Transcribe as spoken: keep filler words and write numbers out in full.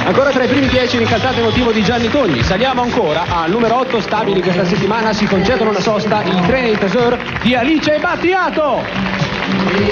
Ancora tra i primi dieci l'incalzato emotivo di Gianni Togni. Saliamo ancora al numero otto, stabili questa settimana, si concedono una sosta i Treni Tesor di Alice Battiato.